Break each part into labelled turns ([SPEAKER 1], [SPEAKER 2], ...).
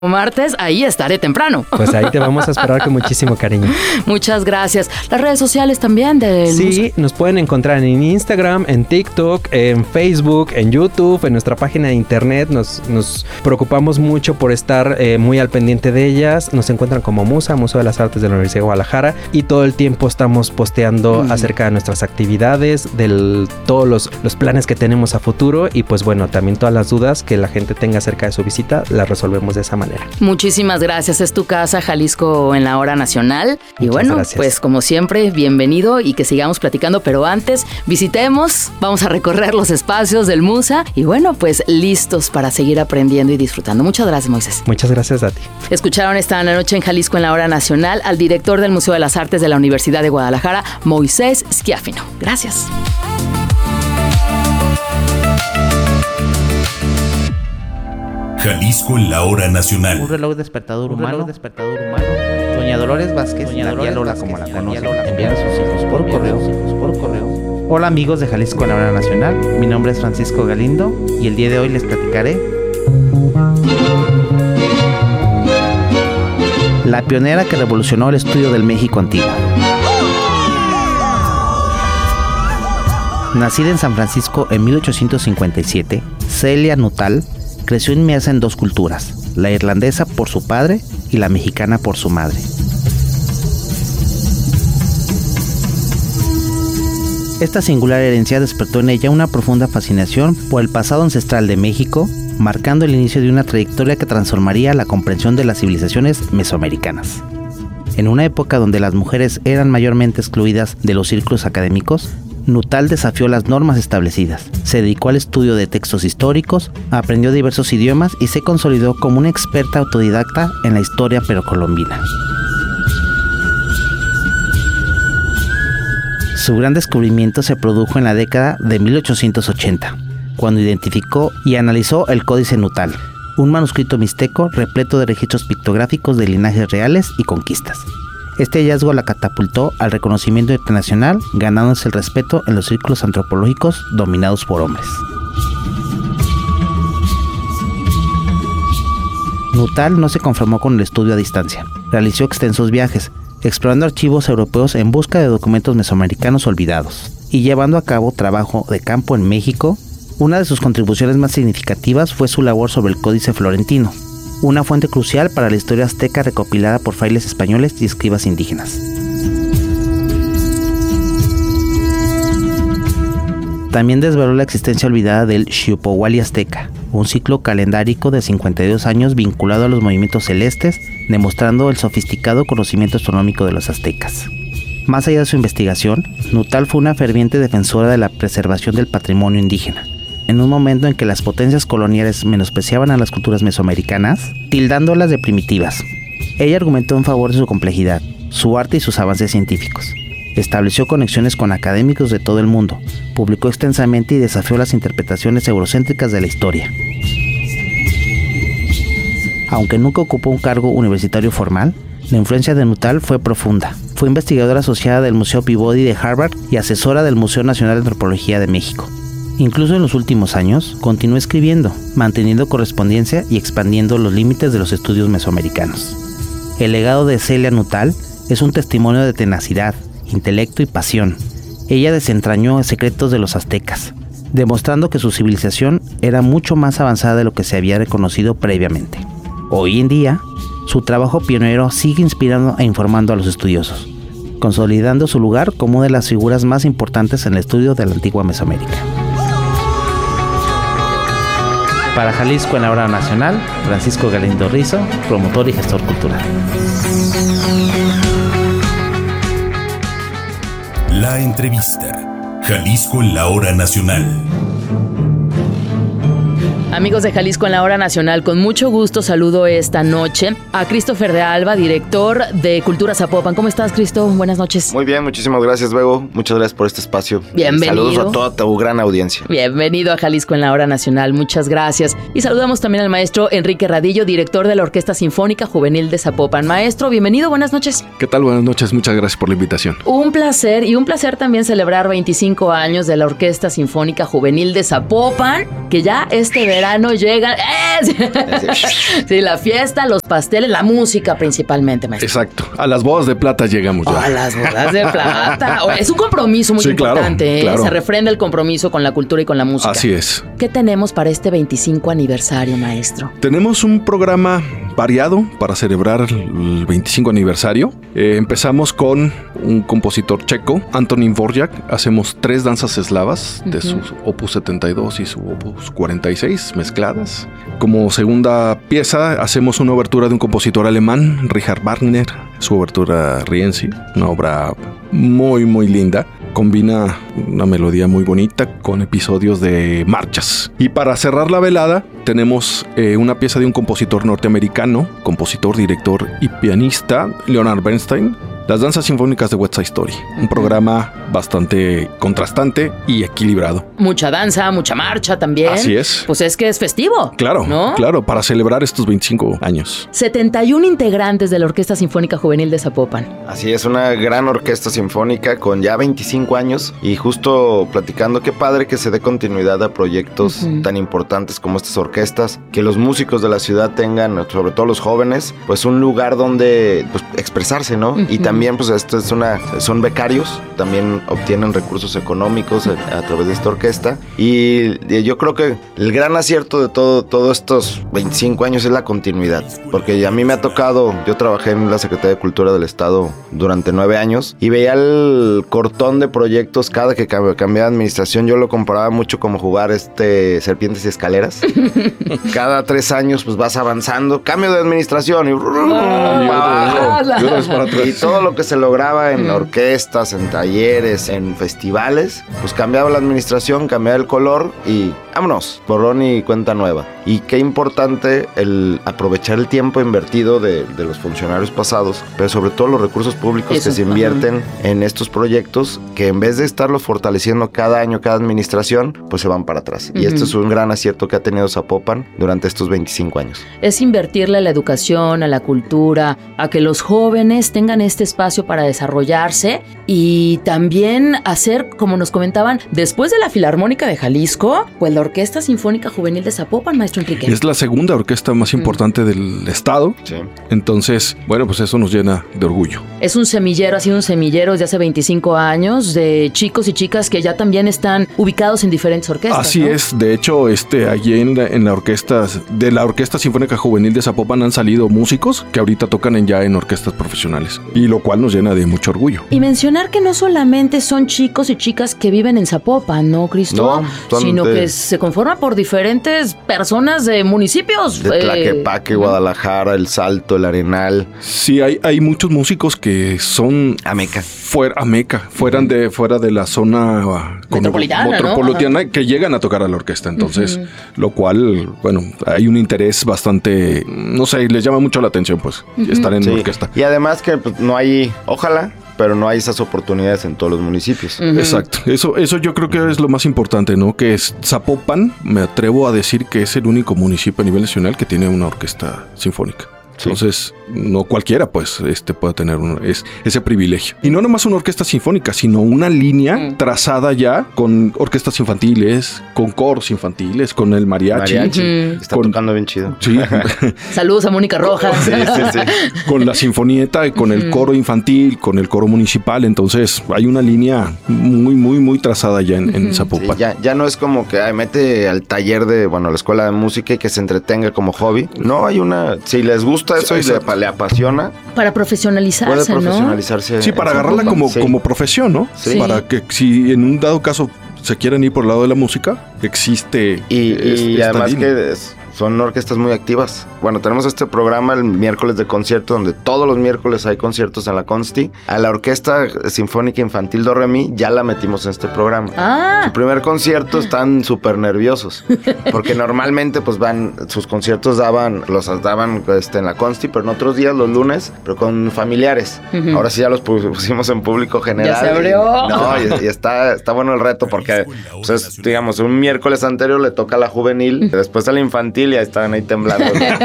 [SPEAKER 1] martes, ahí estaré temprano.
[SPEAKER 2] Pues ahí te vamos a esperar con muchísimo cariño.
[SPEAKER 1] Muchas gracias. Las redes sociales también del
[SPEAKER 2] Sí,
[SPEAKER 1] museo.
[SPEAKER 2] nos pueden encontrar en Instagram, en TikTok, en Facebook, en YouTube, en nuestra página de internet. Nos preocupamos mucho por estar muy al pendiente de ellas. Nos encuentran como Museo de las Artes de la Universidad de Guadalajara, y todo el tiempo estamos posteando acerca de nuestras actividades, de todos los planes que tenemos a futuro, y pues bueno, también todas las dudas que la gente tenga acerca de su visita las resolvemos de esa manera.
[SPEAKER 1] Muchísimas gracias. Es tu casa, Jalisco en la Hora Nacional. Y
[SPEAKER 2] Muchas
[SPEAKER 1] bueno,
[SPEAKER 2] gracias.
[SPEAKER 1] pues como siempre, bienvenido y que sigamos platicando, pero antes visitemos, vamos a recorrer los espacios del MUSA y bueno, pues listos para seguir aprendiendo y disfrutando. Muchas gracias, Moisés.
[SPEAKER 2] Muchas gracias a ti.
[SPEAKER 1] Escucharon esta noche en Jalisco en la Hora Nacional al director del Museo de las Artes de la Universidad de Guadalajara, Moisés Schiaffino. Gracias.
[SPEAKER 3] Jalisco en la Hora Nacional.
[SPEAKER 4] Un reloj despertador humano. Doña Dolores Vázquez, la tía Lola como la conoce, envían a sus hijos por correo. Hola amigos de Jalisco en la Hora Nacional, mi nombre es Francisco Galindo y el día de hoy les platicaré la pionera que revolucionó el estudio del México antiguo. Nacida en San Francisco en 1857, Celia Nuttall creció inmersa en dos culturas, la irlandesa por su padre y la mexicana por su madre. Esta singular herencia despertó en ella una profunda fascinación por el pasado ancestral de México, marcando el inicio de una trayectoria que transformaría la comprensión de las civilizaciones mesoamericanas. En una época donde las mujeres eran mayormente excluidas de los círculos académicos, Nuttall desafió las normas establecidas, se dedicó al estudio de textos históricos, aprendió diversos idiomas y se consolidó como una experta autodidacta en la historia precolombina. Su gran descubrimiento se produjo en la década de 1880, cuando identificó y analizó el Códice Nuttall, un manuscrito mixteco repleto de registros pictográficos de linajes reales y conquistas. Este hallazgo la catapultó al reconocimiento internacional, ganándose el respeto en los círculos antropológicos dominados por hombres. Nuttall no se conformó con el estudio a distancia. Realizó extensos viajes, explorando archivos europeos en busca de documentos mesoamericanos olvidados y llevando a cabo trabajo de campo en México. Una de sus contribuciones más significativas fue su labor sobre el Códice Florentino, una fuente crucial para la historia azteca recopilada por frailes españoles y escribas indígenas. También desveló la existencia olvidada del Xiuhpohualli azteca, un ciclo calendárico de 52 años vinculado a los movimientos celestes, demostrando el sofisticado conocimiento astronómico de los aztecas. Más allá de su investigación, Nuttall fue una ferviente defensora de la preservación del patrimonio indígena, en un momento en que las potencias coloniales menospreciaban a las culturas mesoamericanas, tildándolas de primitivas. Ella argumentó en favor de su complejidad, su arte y sus avances científicos. Estableció conexiones con académicos de todo el mundo, publicó extensamente y desafió las interpretaciones eurocéntricas de la historia. Aunque nunca ocupó un cargo universitario formal, la influencia de Nuttall fue profunda. Fue investigadora asociada del Museo Peabody de Harvard y asesora del Museo Nacional de Antropología de México. Incluso en los últimos años, continuó escribiendo, manteniendo correspondencia y expandiendo los límites de los estudios mesoamericanos. El legado de Celia Nuttall es un testimonio de tenacidad, intelecto y pasión. Ella desentrañó secretos de los aztecas, demostrando que su civilización era mucho más avanzada de lo que se había reconocido previamente. Hoy en día, su trabajo pionero sigue inspirando e informando a los estudiosos, consolidando su lugar como una de las figuras más importantes en el estudio de la antigua Mesoamérica. Para Jalisco en la Hora Nacional, Francisco Galindo Rizo, promotor y gestor cultural.
[SPEAKER 3] La entrevista. Jalisco en la Hora Nacional.
[SPEAKER 1] Amigos de Jalisco en la Hora Nacional, con mucho gusto saludo esta noche a Christopher de Alba, director de Cultura Zapopan. ¿Cómo estás, Cristo? Buenas noches.
[SPEAKER 5] Muy bien, muchísimas gracias, Bego. Muchas gracias por este espacio.
[SPEAKER 1] Bienvenido.
[SPEAKER 5] Saludos a toda tu gran audiencia.
[SPEAKER 1] Bienvenido a Jalisco en la Hora Nacional. Muchas gracias. Y saludamos también al maestro Enrique Radillo, director de la Orquesta Sinfónica Juvenil de Zapopan. Maestro, bienvenido, buenas noches.
[SPEAKER 6] ¿Qué tal? Buenas noches, muchas gracias por la invitación.
[SPEAKER 1] Un placer, y un placer también celebrar 25 años de la Orquesta Sinfónica Juvenil de Zapopan, que ya este verano llega. Sí, la fiesta, los pasteles, la música principalmente, maestro.
[SPEAKER 6] Exacto. A las bodas de plata llegamos ya.
[SPEAKER 1] A las bodas de plata. Es un compromiso muy importante.
[SPEAKER 6] Claro.
[SPEAKER 1] Se refrenda el compromiso con la cultura y con la música.
[SPEAKER 6] Así es.
[SPEAKER 1] ¿Qué tenemos para este 25 aniversario, maestro?
[SPEAKER 6] Tenemos un programa variado para celebrar el 25 aniversario. Empezamos con un compositor checo, Antonín Dvořák. Hacemos 3 danzas eslavas de su opus 72 y su opus 46 mezcladas. Como segunda pieza hacemos una obertura de un compositor alemán, Richard Wagner, su obertura Rienzi, una obra muy muy linda. Combina una melodía muy bonita con episodios de marchas. Y para cerrar la velada tenemos una pieza de un compositor norteamericano, compositor, director y pianista, Leonard Bernstein, Las Danzas Sinfónicas de West Side Story. Un programa bastante contrastante y equilibrado.
[SPEAKER 1] Mucha danza, mucha marcha también.
[SPEAKER 6] Así es.
[SPEAKER 1] Pues es que es festivo.
[SPEAKER 6] Claro,
[SPEAKER 1] ¿no?
[SPEAKER 6] Claro, para celebrar estos 25 años.
[SPEAKER 1] 71 integrantes de la Orquesta Sinfónica Juvenil de Zapopan.
[SPEAKER 5] Así es, una gran orquesta sinfónica con ya 25 años y justo platicando, qué padre que se dé continuidad a proyectos tan importantes como estas orquestas, que los músicos de la ciudad tengan, sobre todo los jóvenes, pues un lugar donde pues, expresarse, ¿no? Y también pues esto es son becarios, también obtienen recursos económicos a través de esta orquesta y yo creo que el gran acierto de todos estos 25 años es la continuidad, porque a mí me ha tocado, yo trabajé en la Secretaría de Cultura del Estado durante 9 años y veía el cortón de proyectos cada que cambiaba de administración. Yo lo comparaba mucho como jugar serpientes y escaleras. Cada 3 años pues vas avanzando, cambio de administración y todo lo que se lograba en orquestas, en talleres, en festivales, pues cambiaba la administración, cambiaba el color y vámonos, borrón y cuenta nueva. Y qué importante el aprovechar el tiempo invertido de los funcionarios pasados, pero sobre todo los recursos públicos que se invierten en estos proyectos, que en vez de estarlos fortaleciendo cada año, cada administración, pues se van para atrás. Y este es un gran acierto que ha tenido Zapopan durante estos 25 años.
[SPEAKER 1] Es invertirle a la educación, a la cultura, a que los jóvenes tengan este espacio para desarrollarse y también hacer, como nos comentaban, después de la Filarmónica de Jalisco, pues la Orquesta Sinfónica Juvenil de Zapopan, maestro Enrique.
[SPEAKER 6] Es la segunda orquesta más importante del estado.
[SPEAKER 5] Sí.
[SPEAKER 6] Entonces, bueno, pues eso nos llena de orgullo.
[SPEAKER 1] Es un semillero, ha sido un semillero desde hace 25 años de chicos y chicas que ya también están ubicados en diferentes orquestas.
[SPEAKER 6] Así
[SPEAKER 1] ¿no?
[SPEAKER 6] es. De hecho, allí en la orquesta de la Orquesta Sinfónica Juvenil de Zapopan han salido músicos que ahorita tocan ya en orquestas profesionales, y lo cual nos llena de mucho orgullo.
[SPEAKER 1] Y mencionar que no solamente son chicos y chicas que viven en Zapopan, ¿no, Cristo?
[SPEAKER 5] No,
[SPEAKER 1] sino que se conforma por diferentes personas de municipios.
[SPEAKER 5] De Tlaquepaque, Guadalajara, El Salto, El Arenal.
[SPEAKER 6] Sí, hay muchos músicos que son
[SPEAKER 5] Ameca.
[SPEAKER 6] Fuera de la zona metropolitana, ¿no? Que llegan a tocar a la orquesta. Entonces, lo cual, bueno, hay un interés bastante, no sé, les llama mucho la atención, pues, estar en la orquesta.
[SPEAKER 5] Y además que pues, no hay, ojalá, pero no hay esas oportunidades en todos los municipios.
[SPEAKER 6] Exacto. Eso yo creo que es lo más importante, ¿no? Que es Zapopan, me atrevo a decir que es el único municipio a nivel nacional que tiene una orquesta sinfónica. Entonces, no cualquiera, pues, puede tener ese privilegio. Y no nomás una orquesta sinfónica, sino una línea trazada ya con orquestas infantiles, con coros infantiles, con el mariachi.
[SPEAKER 5] Está tocando bien chido.
[SPEAKER 6] Sí.
[SPEAKER 1] Saludos a Mónica Rojas.
[SPEAKER 5] Sí.
[SPEAKER 6] Con la sinfonieta y con el coro infantil, con el coro municipal. Entonces, hay una línea muy, muy, muy trazada ya en Zapopan.
[SPEAKER 5] Sí, ya no es como que mete al taller de, a la escuela de música y que se entretenga como hobby. No, hay si les gusta eso y le apasiona.
[SPEAKER 1] Para profesionalizarse,
[SPEAKER 5] puede profesionalizarse.
[SPEAKER 6] ¿No? Sí, para agarrarla como profesión, ¿no?
[SPEAKER 5] Sí.
[SPEAKER 6] Para que si en un dado caso se quieren ir por el lado de la música, existe.
[SPEAKER 5] Y además línea. Son orquestas muy activas. Bueno, tenemos este programa el miércoles de concierto, donde todos los miércoles hay conciertos en la Consti. A la Orquesta Sinfónica Infantil Do Re Mi ya la metimos en este programa. Su primer concierto están súper nerviosos, porque normalmente pues sus conciertos los daban en la Consti, pero en otros días, los lunes, pero con familiares. Ahora sí ya los pusimos en público general.
[SPEAKER 1] Ya se abrió.
[SPEAKER 5] Y está bueno el reto, porque pues digamos, un miércoles anterior le toca a la juvenil, después a la infantil y ya estaban ahí temblando.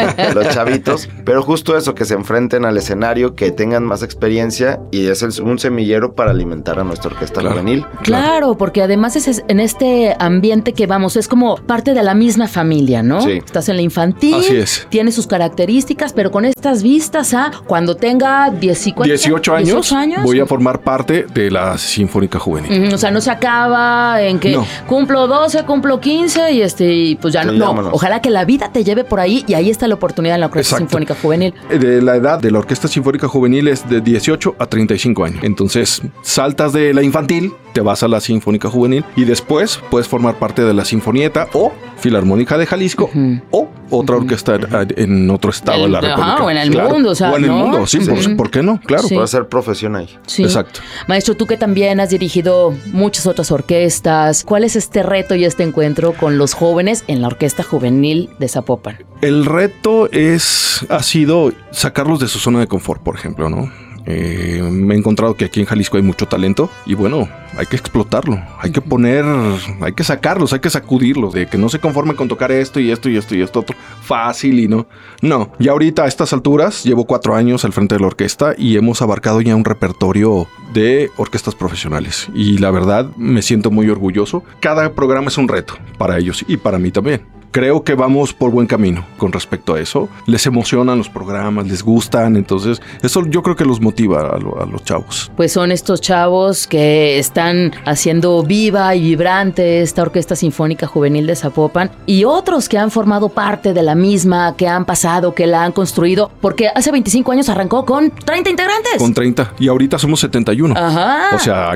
[SPEAKER 5] los chavitos, pero justo eso, que se enfrenten al escenario, que tengan más experiencia y es un semillero para alimentar a nuestra orquesta juvenil.
[SPEAKER 1] Claro, porque además en este ambiente que vamos, es como parte de la misma familia, ¿no?
[SPEAKER 5] Sí.
[SPEAKER 1] Estás en la infantil,
[SPEAKER 6] Así es.
[SPEAKER 1] tiene sus características, pero con estas vistas a cuando tenga
[SPEAKER 6] 18 años, voy a formar parte de la Sinfónica Juvenil.
[SPEAKER 1] O sea, no se acaba en que
[SPEAKER 6] No.
[SPEAKER 1] cumplo 12, cumplo 15 y pues ya
[SPEAKER 5] Sí,
[SPEAKER 1] no. No,
[SPEAKER 5] vámonos.
[SPEAKER 1] ojalá que la vida te lleve por ahí y ahí está la oportunidad en la Orquesta
[SPEAKER 6] Exacto.
[SPEAKER 1] Sinfónica Juvenil.
[SPEAKER 6] De la edad de la Orquesta Sinfónica Juvenil es de 18 a 35 años. Entonces, saltas de la infantil, te vas a la Sinfónica Juvenil y después puedes formar parte de la Sinfonieta o Filarmónica de Jalisco o otra orquesta en otro estado de la República.
[SPEAKER 1] O en el mundo, o sea,
[SPEAKER 6] o en el
[SPEAKER 1] ¿no?
[SPEAKER 6] mundo, sí, ¿por qué no? Claro.
[SPEAKER 1] Sí.
[SPEAKER 5] Puede ser profesión ahí.
[SPEAKER 1] Sí.
[SPEAKER 6] Exacto.
[SPEAKER 1] Maestro, tú que también has dirigido muchas otras orquestas, ¿cuál es este reto y este encuentro con los jóvenes en la Orquesta Juvenil de Zapopan?
[SPEAKER 6] El reto ha sido sacarlos de su zona de confort, por ejemplo, ¿no? Me he encontrado que aquí en Jalisco hay mucho talento y bueno, hay que explotarlo, hay que sacarlos, hay que sacudirlos, de que no se conformen con tocar esto y esto y esto y esto otro fácil y no. Ya ahorita a estas alturas llevo 4 años al frente de la orquesta y hemos abarcado ya un repertorio de orquestas profesionales y la verdad me siento muy orgulloso. Cada programa es un reto para ellos y para mí también. Creo que vamos por buen camino con respecto a eso. Les emocionan los programas, les gustan, entonces eso yo creo que los motiva a los chavos.
[SPEAKER 1] Pues son estos chavos que están haciendo viva y vibrante esta Orquesta Sinfónica Juvenil de Zapopan y otros que han formado parte de la misma, que han pasado, que la han construido, porque hace 25 años arrancó con 30 integrantes.
[SPEAKER 6] Con 30 y ahorita somos 71.
[SPEAKER 1] Ajá.
[SPEAKER 6] O sea,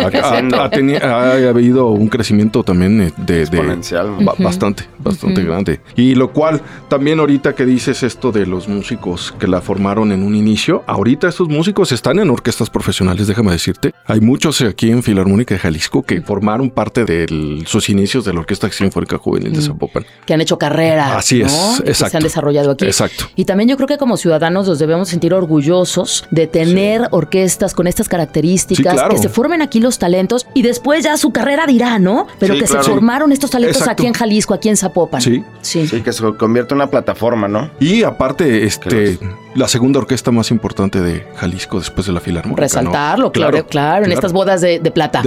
[SPEAKER 6] ha habido un crecimiento también
[SPEAKER 5] Exponencial.
[SPEAKER 6] bastante grande. Y lo cual, también ahorita que dices esto de los músicos que la formaron en un inicio, ahorita estos músicos están en orquestas profesionales, déjame decirte. Hay muchos aquí en Filarmónica de Jalisco que formaron parte de sus inicios de la Orquesta Sinfónica Juvenil de Zapopan.
[SPEAKER 1] Que han hecho carrera.
[SPEAKER 6] Así es,
[SPEAKER 1] ¿no? Y que
[SPEAKER 6] exacto.
[SPEAKER 1] se han desarrollado aquí.
[SPEAKER 6] Exacto.
[SPEAKER 1] Y también yo creo que como ciudadanos nos debemos sentir orgullosos de tener orquestas con estas características,
[SPEAKER 6] Sí, claro.
[SPEAKER 1] que se formen aquí los talentos y después ya su carrera dirá, ¿no? Pero
[SPEAKER 5] Sí,
[SPEAKER 1] que
[SPEAKER 5] claro.
[SPEAKER 1] se formaron estos talentos
[SPEAKER 6] Exacto.
[SPEAKER 1] aquí en Jalisco, aquí en Zapopan.
[SPEAKER 6] Sí.
[SPEAKER 1] Sí.
[SPEAKER 5] Sí, que se convierte en una plataforma, ¿no?
[SPEAKER 6] Y aparte, la segunda orquesta más importante de Jalisco después de la Filarmónica.
[SPEAKER 1] Resaltarlo,
[SPEAKER 6] ¿no?
[SPEAKER 1] claro, en estas bodas de plata.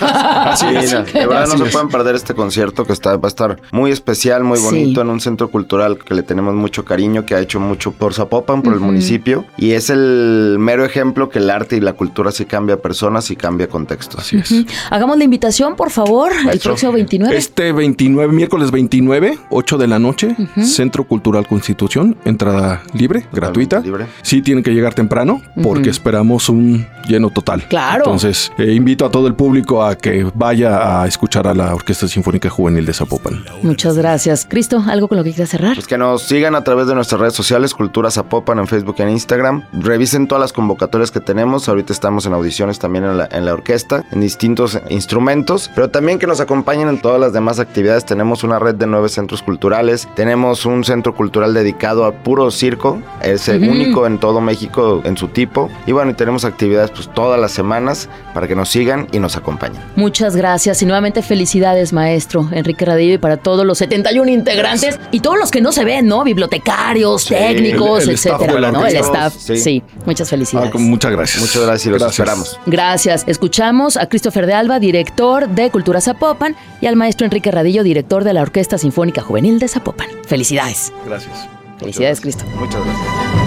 [SPEAKER 5] Así es. De verdad
[SPEAKER 6] Así
[SPEAKER 5] no se
[SPEAKER 6] es.
[SPEAKER 5] pueden perder este concierto que va a estar muy especial, muy bonito,
[SPEAKER 1] Sí.
[SPEAKER 5] en un centro cultural que le tenemos mucho cariño, que ha hecho mucho por Zapopan, por el municipio. Y es el mero ejemplo que el arte y la cultura sí cambia personas y cambia contextos.
[SPEAKER 6] Así es.
[SPEAKER 1] Hagamos la invitación, por favor, el
[SPEAKER 5] Maestro.
[SPEAKER 1] próximo 29.
[SPEAKER 6] Miércoles 29, 8 de la noche, Centro Cultural Constitución, entrada libre, gratuita.
[SPEAKER 5] Libre.
[SPEAKER 6] Sí tienen que llegar temprano porque esperamos un lleno total.
[SPEAKER 1] Claro.
[SPEAKER 6] Entonces, invito a todo el público a que vaya a escuchar a la Orquesta Sinfónica Juvenil de Zapopan.
[SPEAKER 1] Muchas gracias. Cristo, ¿algo con lo que quieras cerrar?
[SPEAKER 5] Pues que nos sigan a través de nuestras redes sociales, Cultura Zapopan en Facebook y en Instagram. Revisen todas las convocatorias que tenemos. Ahorita estamos en audiciones también en la orquesta, en distintos instrumentos, pero también que nos acompañen en todas las demás actividades. Tenemos una red de 9 centros culturales. Tenemos un centro cultural dedicado a puro circo. Es el único en todo México en su tipo. Y bueno, y tenemos actividades pues todas las semanas para que nos sigan y nos acompañen.
[SPEAKER 1] Muchas gracias y nuevamente felicidades, maestro Enrique Radillo, y para todos los 71 integrantes y todos los que no se ven, ¿no? Bibliotecarios, técnicos,
[SPEAKER 6] el staff
[SPEAKER 1] etcétera,
[SPEAKER 6] de la
[SPEAKER 1] ¿no? El
[SPEAKER 6] orquesta.
[SPEAKER 1] staff.
[SPEAKER 5] Sí.
[SPEAKER 1] Sí, muchas felicidades.
[SPEAKER 6] Muchas gracias.
[SPEAKER 5] Muchas gracias y los esperamos.
[SPEAKER 1] Gracias. Escuchamos a Christopher de Alba, director de Cultura Zapopan, y al maestro Enrique Radillo, director de la Orquesta Sinfónica Juvenil de Zapopan. Felicidades.
[SPEAKER 6] Gracias.
[SPEAKER 1] Felicidades, Cristo.
[SPEAKER 5] Muchas gracias.